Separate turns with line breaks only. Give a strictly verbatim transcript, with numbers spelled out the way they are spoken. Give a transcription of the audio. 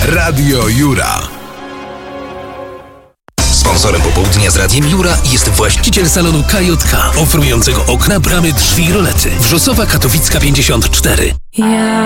Radio Jura.
Sponsorem popołudnia z Radiem Jura jest właściciel salonu K J K, oferującego okna, bramy, drzwi i rolety. Wrzosowa Katowicka pięćdziesiąt cztery.